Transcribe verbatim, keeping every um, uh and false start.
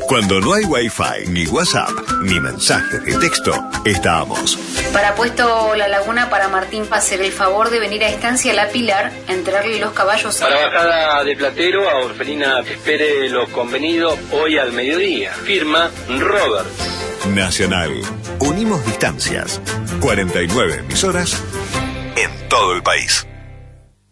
Cuando no hay Wi-Fi, ni WhatsApp, ni mensajes de texto, estamos. Para Puesto La Laguna, para Martín Pacer, el favor de venir a Estancia La Pilar, entregarle los caballos. Para Bajada de Platero, a Orfelina, espere lo convenido hoy al mediodía. Firma Roberts. Nacional. Unimos distancias. cuarenta y nueve emisoras en todo el país.